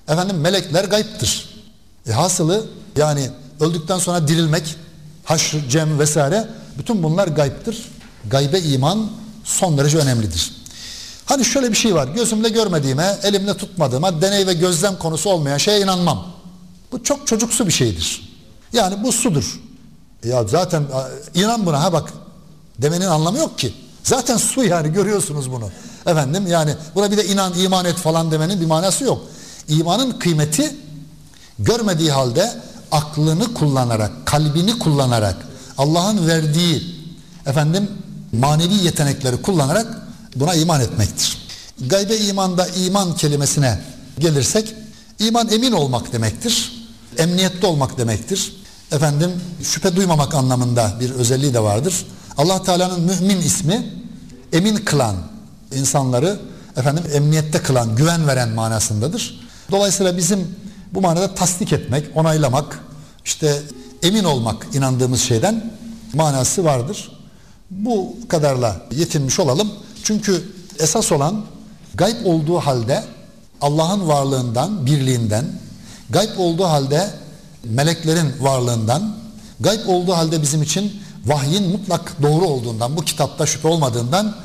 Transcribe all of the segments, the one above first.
Efendim melekler gayiptir. Hasılı yani öldükten sonra dirilmek, haşr, cem vesaire, bütün bunlar gayiptir. Gaybe iman son derece önemlidir. Hani şöyle bir şey var, gözümle görmediğime, elimle tutmadığıma, deney ve gözlem konusu olmayan şeye inanmam. Bu çok çocuksu bir şeydir. Yani bu sudur. Ya zaten inan buna, ha bak demenin anlamı yok ki. Zaten su, yani görüyorsunuz bunu. Efendim yani buna bir de inan, iman et falan demenin bir manası yok. İmanın kıymeti görmediği halde aklını kullanarak, kalbini kullanarak, Allah'ın verdiği efendim manevi yetenekleri kullanarak buna iman etmektir. Gaybe imanda iman kelimesine gelirsek, iman emin olmak demektir. Emniyette olmak demektir. Efendim şüphe duymamak anlamında bir özelliği de vardır. Allah Teala'nın mümin ismi emin kılan, insanları efendim emniyette kılan, güven veren manasındadır. Dolayısıyla bizim bu manada tasdik etmek, onaylamak, işte emin olmak inandığımız şeyden manası vardır. Bu kadarla yetinmiş olalım. Çünkü esas olan gayb olduğu halde Allah'ın varlığından, birliğinden, gayb olduğu halde meleklerin varlığından, gayb olduğu halde bizim için vahyin mutlak doğru olduğundan, bu kitapta şüphe olmadığından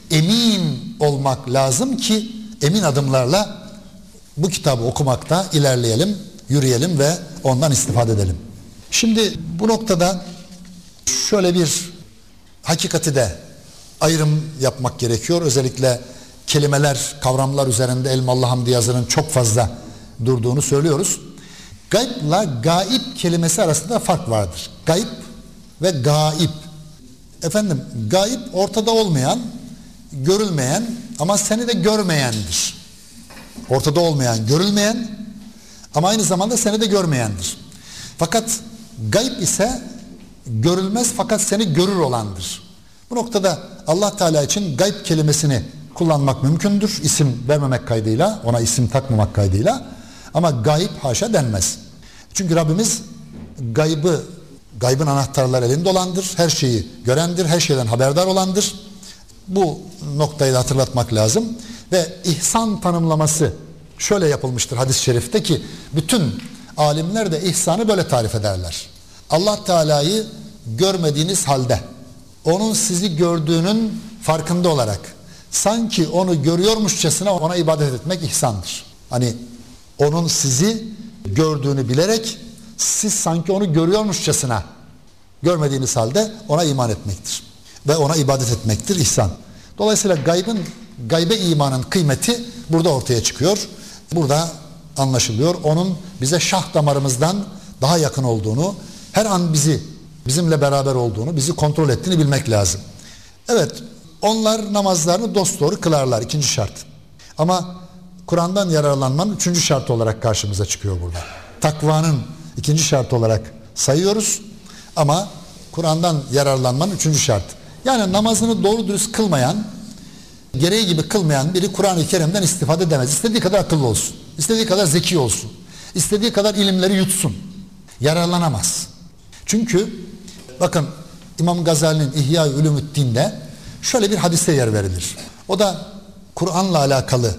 emin olmak lazım ki emin adımlarla bu kitabı okumakta ilerleyelim, yürüyelim ve ondan istifade edelim. Şimdi bu noktada şöyle bir hakikati de ayrım yapmak gerekiyor. Özellikle kelimeler, kavramlar üzerinde Elmalı Hamdi Yazır'ın çok fazla durduğunu söylüyoruz. Gayb'la gaib kelimesi arasında fark vardır. Gayb ve gaib. Efendim gaib ortada olmayan, görülmeyen ama seni de görmeyendir. Ortada olmayan, görülmeyen ama aynı zamanda seni de görmeyendir. Fakat gayb ise görülmez fakat seni görür olandır. Bu noktada Allah Teala için gayb kelimesini kullanmak mümkündür. İsim vermemek kaydıyla, ona isim takmamak kaydıyla. Ama gayb haşa denmez. Çünkü Rabbimiz gaybın anahtarları elinde olandır. Her şeyi görendir, her şeyden haberdar olandır. Bu noktayı da hatırlatmak lazım. Ve ihsan tanımlaması şöyle yapılmıştır hadis-i şerifte ki bütün alimler de ihsanı böyle tarif ederler. Allah Teala'yı görmediğiniz halde onun sizi gördüğünün farkında olarak sanki onu görüyormuşçasına ona ibadet etmek ihsandır. Hani onun sizi gördüğünü bilerek siz sanki onu görüyormuşçasına görmediğiniz halde ona iman etmektir. Ve ona ibadet etmektir ihsan. Dolayısıyla gaybe imanın kıymeti burada ortaya çıkıyor. Burada anlaşılıyor. Onun bize şah damarımızdan daha yakın olduğunu, her an bizimle beraber olduğunu, bizi kontrol ettiğini bilmek lazım. Evet, onlar namazlarını dosdoğru kılarlar, ikinci şart. Ama Kur'an'dan yararlanmanın üçüncü şartı olarak karşımıza çıkıyor burada. Takvanın ikinci şartı olarak sayıyoruz ama Kur'an'dan yararlanmanın üçüncü şart. Yani namazını doğru dürüst kılmayan, gereği gibi kılmayan biri Kur'an-ı Kerim'den istifade edemez. İstediği kadar akıllı olsun, istediği kadar zeki olsun, istediği kadar ilimleri yutsun. Yararlanamaz. Çünkü bakın İmam Gazali'nin İhya-i Ulumuddin'de şöyle bir hadise yer verilir. O da Kur'an'la alakalı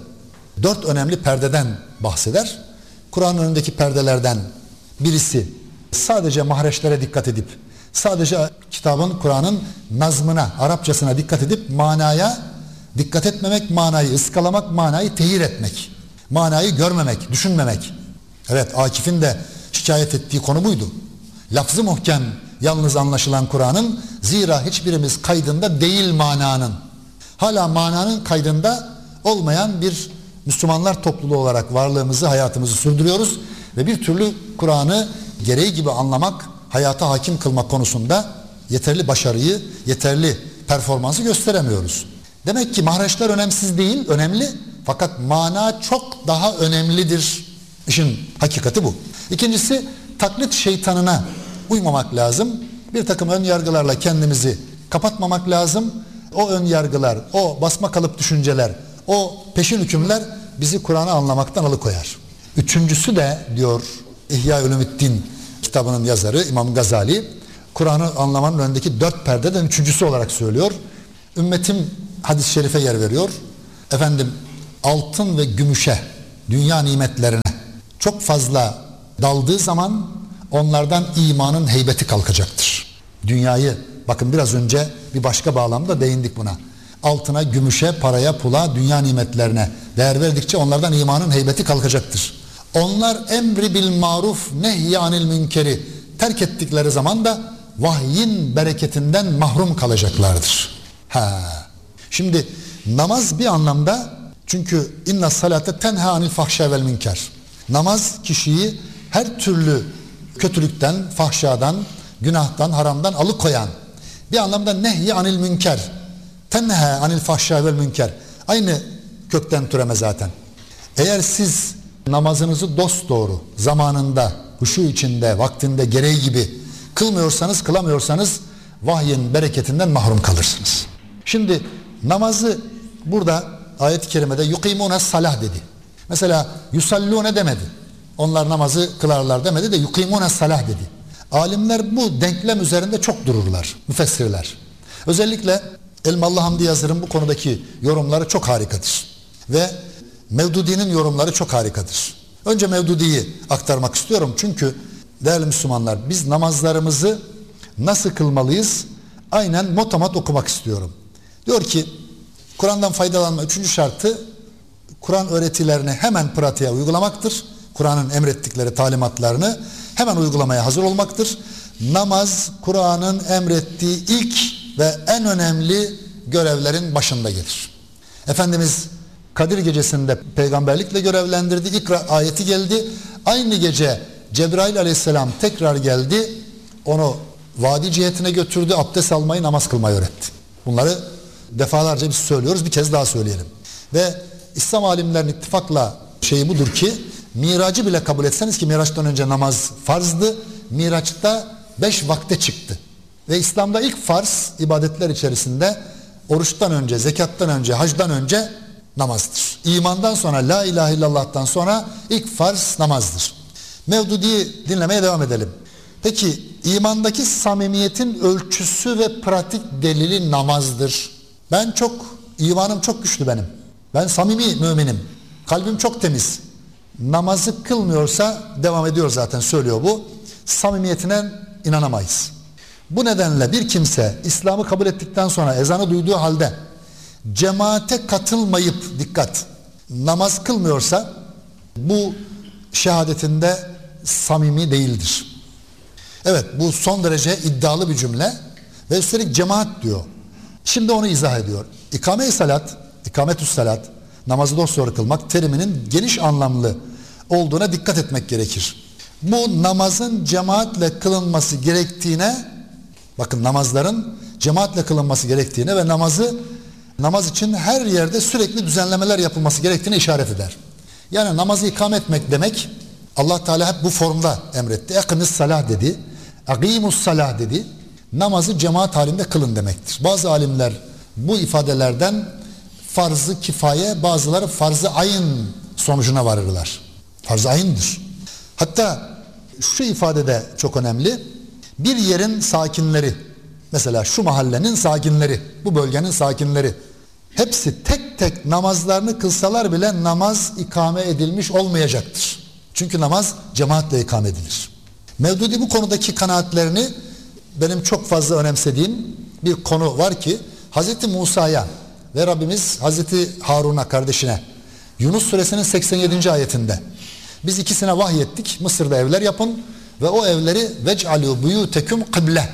4 önemli perdeden bahseder. Kur'an'ın önündeki perdelerden birisi sadece mahreçlere dikkat edip, sadece kitabın, Kur'an'ın nazmına, Arapçasına dikkat edip manaya dikkat etmemek, manayı ıskalamak, manayı tehir etmek, manayı görmemek, düşünmemek. Evet, Akif'in de şikayet ettiği konu buydu. Lafzı muhkem yalnız anlaşılan Kur'an'ın, zira hiçbirimiz kaydında değil mananın. Hala mananın kaydında olmayan bir Müslümanlar topluluğu olarak varlığımızı, hayatımızı sürdürüyoruz ve bir türlü Kur'an'ı gereği gibi anlamak, hayata hakim kılmak konusunda yeterli başarıyı, yeterli performansı gösteremiyoruz. Demek ki mahreçler önemsiz değil, önemli, fakat mana çok daha önemlidir. İşin hakikati bu. İkincisi, taklit şeytanına uymamak lazım. Bir takım ön yargılarla kendimizi kapatmamak lazım. O ön yargılar, o basma kalıp düşünceler, o peşin hükümler bizi Kur'an'ı anlamaktan alıkoyar. Üçüncüsü de diyor İhya-i Ulumuddin kitabının yazarı İmam Gazali, Kur'an'ı anlamanın önündeki 4 perdeden üçüncüsü olarak söylüyor. Ümmetim hadis-i şerife yer veriyor. Efendim altın ve gümüşe, dünya nimetlerine çok fazla daldığı zaman onlardan imanın heybeti kalkacaktır. Dünyayı, bakın biraz önce bir başka bağlamda değindik buna. Altına, gümüşe, paraya, pula, dünya nimetlerine değer verdikçe onlardan imanın heybeti kalkacaktır. Onlar emri bil maruf nehyi anil münkeri terk ettikleri zaman da vahyin bereketinden mahrum kalacaklardır. Şimdi namaz bir anlamda, çünkü inna salate tenha anil fahşa vel münker. Namaz kişiyi her türlü kötülükten, fahşadan, günahtan, haramdan alıkoyan, bir anlamda nehyi anil münker, tenha anil fahşa vel münker, aynı kökten türeme zaten. Eğer siz namazınızı dosdoğru, zamanında, huşu içinde, vaktinde, gereği gibi kılmıyorsanız, kılamıyorsanız vahyin bereketinden mahrum kalırsınız. Şimdi namazı burada ayet-i kerimede yukimune salah dedi. Mesela yusallune demedi. Onlar namazı kılarlar demedi de yukimune salah dedi. Alimler bu denklem üzerinde çok dururlar, müfessirler. Özellikle Elmalı Hamdi Yazır'ın bu konudaki yorumları çok harikadır. Ve Mevdudi'nin yorumları çok harikadır. Önce Mevdudi'yi aktarmak istiyorum. Çünkü değerli Müslümanlar, biz namazlarımızı nasıl kılmalıyız? Aynen motomat okumak istiyorum. Diyor ki, Kur'an'dan faydalanma 3. şartı, Kur'an öğretilerini hemen pratiğe uygulamaktır. Kur'an'ın emrettikleri talimatlarını hemen uygulamaya hazır olmaktır. Namaz, Kur'an'ın emrettiği ilk ve en önemli görevlerin başında gelir. Efendimiz Kadir gecesinde peygamberlikle görevlendirdi. İkra ayeti geldi. Aynı gece Cebrail aleyhisselam tekrar geldi. Onu vadi cihetine götürdü. Abdest almayı, namaz kılmayı öğretti. Bunları defalarca biz söylüyoruz. Bir kez daha söyleyelim. Ve İslam alimlerinin ittifakla şeyi budur ki, miracı bile kabul etseniz ki miraçtan önce namaz farzdı. Miraçta 5 vakte çıktı. Ve İslam'da ilk farz ibadetler içerisinde oruçtan önce, zekattan önce, hacdan önce namazdır. İmandan sonra, la ilahe illallah'tan sonra ilk farz namazdır. Mevdudi'yi dinlemeye devam edelim. Peki imandaki samimiyetin ölçüsü ve pratik delili namazdır. İmanım çok güçlü benim. Ben samimi müminim. Kalbim çok temiz. Namazı kılmıyorsa, devam ediyor zaten, söylüyor bu, samimiyetine inanamayız. Bu nedenle bir kimse İslam'ı kabul ettikten sonra ezanı duyduğu halde cemaate katılmayıp, dikkat, namaz kılmıyorsa bu şehadetinde samimi değildir. Evet, bu son derece iddialı bir cümle ve üstelik cemaat diyor. Şimdi onu izah ediyor. İkametüs salat, namazı dosdoğru kılmak teriminin geniş anlamlı olduğuna dikkat etmek gerekir. Bu namazın cemaatle kılınması gerektiğine, bakın, namazların cemaatle kılınması gerektiğine ve namaz için her yerde sürekli düzenlemeler yapılması gerektiğine işaret eder. Yani namazı ikame etmek demek, Allah Teala hep bu formda emretti. Ekimis salah dedi, agimus salah dedi. Namazı cemaat halinde kılın demektir. Bazı alimler bu ifadelerden farz-ı kifaye, bazıları farz-ı ayın sonucuna varırlar. Farz-ı ayındır. Hatta şu ifade de çok önemli. Bir yerin sakinleri, mesela şu mahallenin sakinleri, bu bölgenin sakinleri, hepsi tek tek namazlarını kılsalar bile namaz ikame edilmiş olmayacaktır. Çünkü namaz cemaatle ikame edilir. Mevdudi bu konudaki kanaatlerini, benim çok fazla önemsediğim bir konu var ki, Hazreti Musa'ya ve Rabbimiz Hazreti Harun'a, kardeşine, Yunus suresinin 87. ayetinde biz ikisine vahyettik, Mısır'da evler yapın ve o evleri vec'alû buyûteküm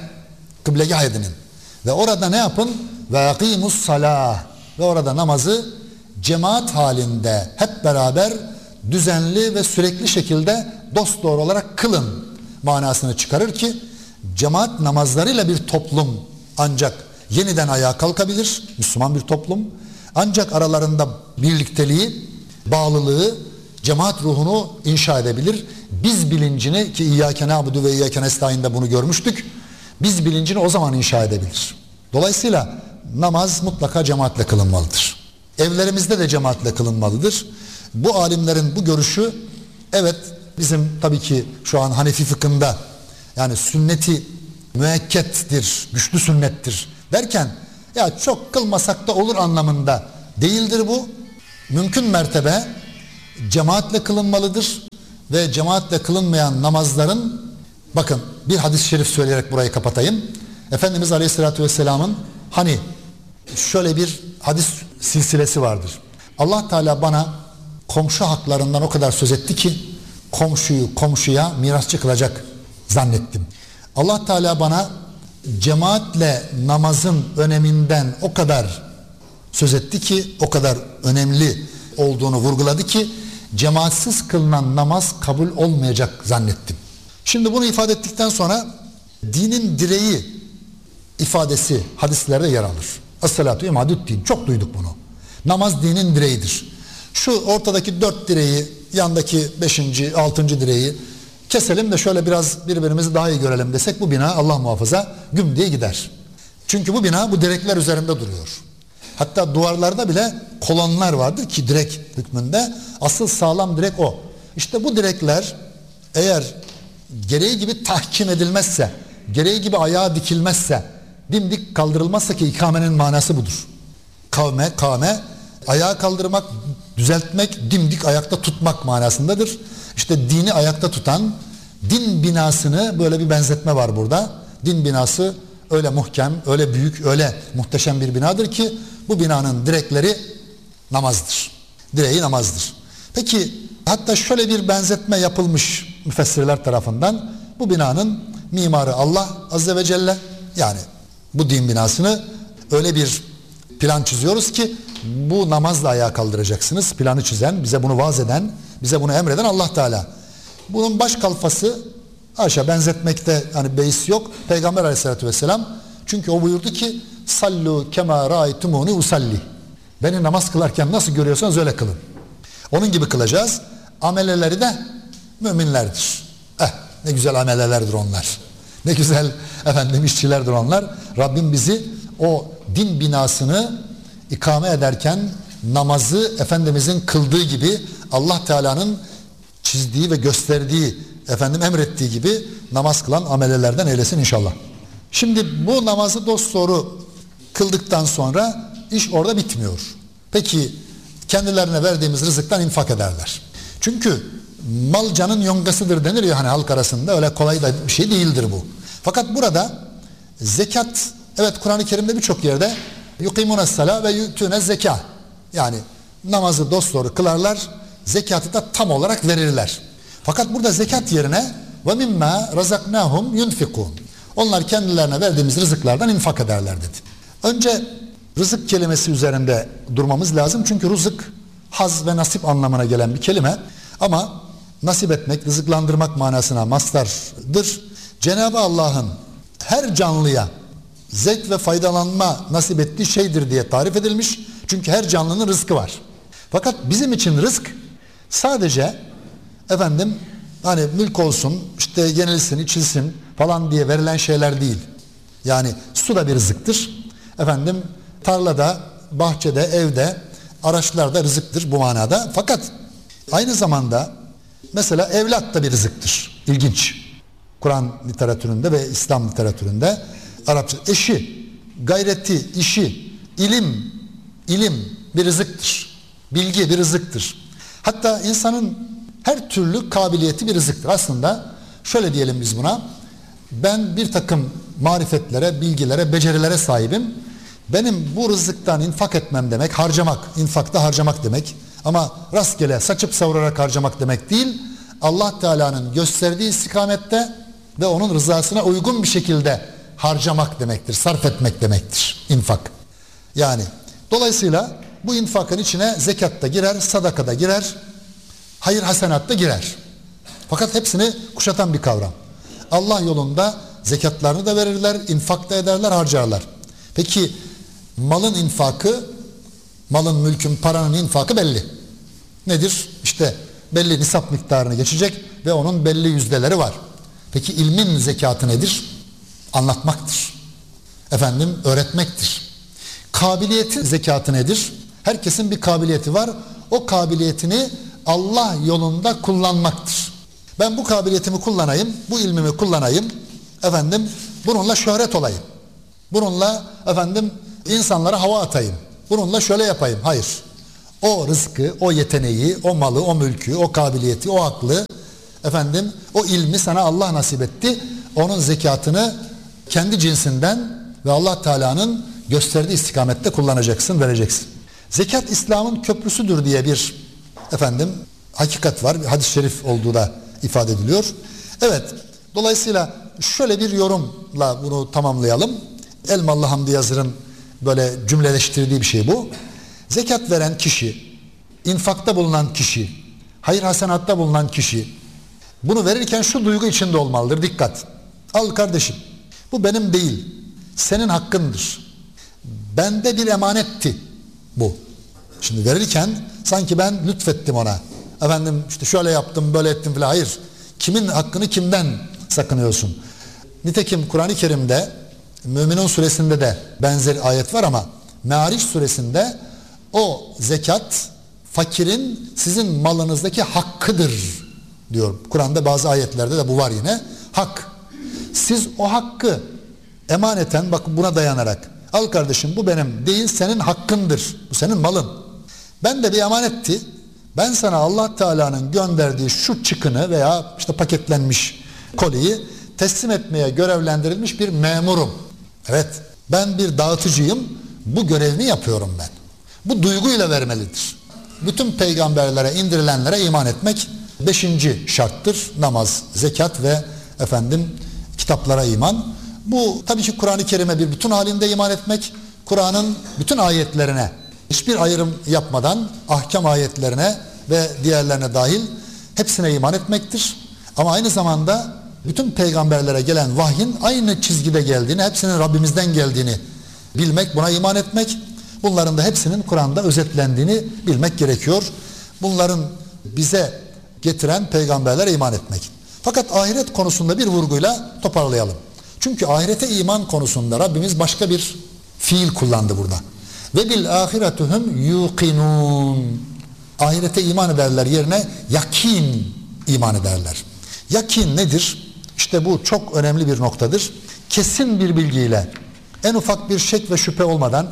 kıblegâh edinin ve orada ne yapın? Ve akîmus salâh, ve orada namazı cemaat halinde hep beraber düzenli ve sürekli şekilde dosdoğru olarak kılın manasını çıkarır ki, cemaat namazlarıyla bir toplum ancak yeniden ayağa kalkabilir, Müslüman bir toplum. Ancak aralarında birlikteliği, bağlılığı, cemaat ruhunu inşa edebilir. Biz bilincini, ki İyyâke na'budu ve İyyâke nestaîn'de bunu görmüştük, biz bilincini o zaman inşa edebilir. Dolayısıyla namaz mutlaka cemaatle kılınmalıdır. Evlerimizde de cemaatle kılınmalıdır. Bu alimlerin bu görüşü, evet, bizim tabii ki şu an Hanefi fıkhında, yani sünneti müekkettir, güçlü sünnettir derken, ya çok kılmasak da olur anlamında değildir bu. Mümkün mertebe cemaatle kılınmalıdır. ve cemaatle kılınmayan namazların, bakın bir hadis-i şerif söyleyerek burayı kapatayım. Efendimiz Aleyhisselatü Vesselam'ın hani şöyle bir hadis silsilesi vardır. Allah Teala bana komşu haklarından o kadar söz etti ki komşuyu komşuya mirasçı kılacak zannettim. Allah Teala bana cemaatle namazın öneminden o kadar söz etti ki, o kadar önemli olduğunu vurguladı ki cemaatsiz kılınan namaz kabul olmayacak zannettim. Şimdi bunu ifade ettikten sonra dinin direği ifadesi hadislerde yer alır. Es-salatu imadü'd-din. Çok duyduk bunu. Namaz dinin direğidir. Şu ortadaki 4 direği, yandaki 5. 6. direği keselim de şöyle biraz birbirimizi daha iyi görelim desek, bu bina Allah muhafaza güm diye gider. Çünkü bu bina bu direkler üzerinde duruyor. Hatta duvarlarda bile kolonlar vardır ki direk hükmünde asıl sağlam direk o. İşte bu direkler eğer gereği gibi tahkim edilmezse, gereği gibi ayağa dikilmezse, dimdik kaldırılmazsa, ki ikamenin manası budur. Kavme, ayağa kaldırmak, düzeltmek, dimdik ayakta tutmak manasındadır. İşte dini ayakta tutan din binasını, böyle bir benzetme var burada. Din binası öyle muhkem, öyle büyük, öyle muhteşem bir binadır ki bu binanın direkleri namazdır. Direği namazdır. Peki hatta şöyle bir benzetme yapılmış müfessirler tarafından. Bu binanın mimarı Allah Azze ve Celle. Yani bu din binasını öyle bir plan çiziyoruz ki bu namazla ayağa kaldıracaksınız. Planı çizen, bize bunu vaaz eden, bize bunu emreden Allah Teala. Bunun baş kalfası, haşa benzetmekte hani beis yok, Peygamber Aleyhisselatü Vesselam. Çünkü o buyurdu ki sallu kema ra'aytumuni usalli. Beni namaz kılarken nasıl görüyorsanız öyle kılın. Onun gibi kılacağız. Ameleleri de müminlerdir. Ne güzel amelelerdir onlar. Ne güzel işçilerdir onlar. Rabbim bizi o din binasını ikame ederken namazı Efendimizin kıldığı gibi, Allah Teala'nın çizdiği ve gösterdiği, emrettiği gibi namaz kılan amelelerden eylesin inşallah. Şimdi bu namazı dosdoğru kıldıktan sonra iş orada bitmiyor. Peki kendilerine verdiğimiz rızıktan infak ederler. Çünkü mal canın yongasıdır denir ya hani halk arasında, öyle kolay da bir şey değildir bu. Fakat burada zekat, evet Kur'an-ı Kerim'de birçok yerde yukimune's-salâ ve yu'tûnez zekâ, yani namazı dosdoğru kılarlar, zekatı da tam olarak verirler. Fakat burada zekat yerine ve mimmâ razaknâhum yunfikûn, onlar kendilerine verdiğimiz rızıklardan infak ederler dedi. Önce rızık kelimesi üzerinde durmamız lazım. Çünkü rızık haz ve nasip anlamına gelen bir kelime. Ama nasip etmek, rızıklandırmak manasına mastardır. Cenab-ı Allah'ın her canlıya zevk ve faydalanma nasip ettiği şeydir diye tarif edilmiş. Çünkü her canlının rızkı var. Fakat bizim için rızk sadece hani mülk olsun, işte yenilsin, içilsin falan diye verilen şeyler değil. Yani su da bir rızıktır. Tarlada, bahçede, evde, araçlarda rızıktır bu manada. Fakat aynı zamanda mesela evlat da bir rızıktır. İlginç. Kur'an literatüründe ve İslam literatüründe Arapça eşi, gayreti, işi, ilim bir rızıktır. Bilgi bir rızıktır. Hatta insanın her türlü kabiliyeti bir rızıktır. Aslında şöyle diyelim biz buna: ben bir takım marifetlere, bilgilere, becerilere sahibim. Benim bu rızıktan infak etmem demek, harcamak, infakta harcamak demek. Ama rastgele saçıp savurarak harcamak demek değil. Allah Teala'nın gösterdiği istikamette ve onun rızasına uygun bir şekilde harcamak demektir, sarf etmek demektir infak. Yani dolayısıyla bu infakın içine zekat da girer, sadaka da girer, hayır hasenat da girer. Fakat hepsini kuşatan bir kavram. Allah yolunda zekatlarını da verirler, infak da ederler, harcarlar. Peki malın infakı, malın, mülkün, paranın infakı belli. Nedir? İşte belli nisap miktarını geçecek ve onun belli yüzdeleri var. Peki ilmin zekatı nedir? Anlatmaktır. Öğretmektir. Kabiliyetin zekatı nedir? Herkesin bir kabiliyeti var. O kabiliyetini Allah yolunda kullanmaktır. Ben bu kabiliyetimi kullanayım, bu ilmimi kullanayım, bununla şöhret olayım. Bununla insanlara hava atayım. Bununla şöyle yapayım. Hayır. O rızkı, o yeteneği, o malı, o mülkü, o kabiliyeti, o aklı O ilmi sana Allah nasip etti. Onun zekatını kendi cinsinden ve Allah Teala'nın gösterdiği istikamette kullanacaksın, vereceksin. Zekat İslam'ın köprüsüdür diye bir hakikat var. Bir hadis-i şerif olduğu da ifade ediliyor. Evet, dolayısıyla şöyle bir yorumla bunu tamamlayalım. Elmalı Hamdi Yazır'ın böyle cümleleştirdiği bir şey bu. Zekat veren kişi, infakta bulunan kişi, hayır hasenatta bulunan kişi bunu verirken şu duygu içinde olmalıdır. Dikkat! Al kardeşim, bu benim değil, senin hakkındır. Bende bir emanetti bu. Şimdi verirken sanki ben lütfettim ona. İşte şöyle yaptım, böyle ettim falan. Hayır. Kimin hakkını kimden sakınıyorsun? Nitekim Kur'an-ı Kerim'de Müminun suresinde de benzer ayet var ama Me'ariç suresinde o zekat fakirin sizin malınızdaki hakkıdır diyor. Kur'an'da bazı ayetlerde de bu var yine. Hak. Siz o hakkı emaneten, bakın buna dayanarak, al kardeşim bu benim değil, senin hakkındır. Bu senin malın. Ben de bir emanetti. Ben sana Allah Teala'nın gönderdiği şu çıkını veya işte paketlenmiş koliyi teslim etmeye görevlendirilmiş bir memurum. Evet, ben bir dağıtıcıyım. Bu görevimi yapıyorum ben. Bu duyguyla vermelidir. Bütün peygamberlere, indirilenlere iman etmek 5. şarttır. Namaz, zekat ve kitaplara iman. Bu tabii ki Kur'an-ı Kerim'e bir bütün halinde iman etmek, Kur'an'ın bütün ayetlerine hiçbir ayrım yapmadan ahkam ayetlerine ve diğerlerine dahil hepsine iman etmektir. Ama aynı zamanda bütün peygamberlere gelen vahyin aynı çizgide geldiğini, hepsinin Rabbimizden geldiğini bilmek, buna iman etmek, bunların da hepsinin Kur'an'da özetlendiğini bilmek gerekiyor. Bunların bize getiren peygamberlere iman etmek. Fakat ahiret konusunda bir vurguyla toparlayalım. Çünkü ahirete iman konusunda Rabbimiz başka bir fiil kullandı burada. Ve bil ahiretuhum yuqinun. Ahirete iman ederler yerine yakin iman ederler. Yakin nedir? İşte bu çok önemli bir noktadır. Kesin bir bilgiyle, en ufak bir şek ve şüphe olmadan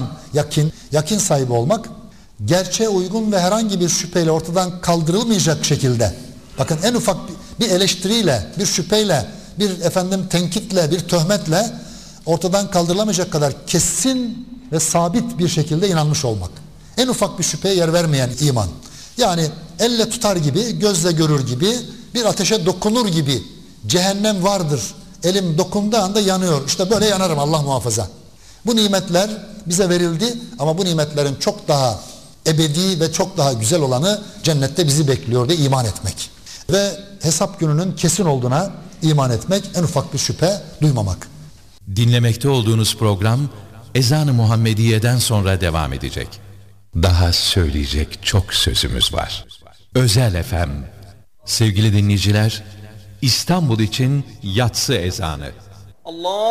yakin sahibi olmak, gerçeğe uygun ve herhangi bir şüpheyle ortadan kaldırılmayacak şekilde, bakın en ufak bir eleştiriyle, bir şüpheyle, bir tenkitle, bir töhmetle ortadan kaldırılamayacak kadar kesin ve sabit bir şekilde inanmış olmak. En ufak bir şüpheye yer vermeyen iman. Yani elle tutar gibi, gözle görür gibi, bir ateşe dokunur gibi cehennem vardır. Elim dokunduğu anda yanıyor. İşte böyle yanarım, Allah muhafaza. Bu nimetler bize verildi ama bu nimetlerin çok daha ebedi ve çok daha güzel olanı cennette bizi bekliyor diye iman etmek. Ve hesap gününün kesin olduğuna iman etmek, en ufak bir şüphe duymamak. Dinlemekte olduğunuz program Ezan-ı Muhammediye'den sonra devam edecek. Daha söyleyecek çok sözümüz var. Özel FM. Sevgili dinleyiciler, İstanbul için yatsı ezanı. Allah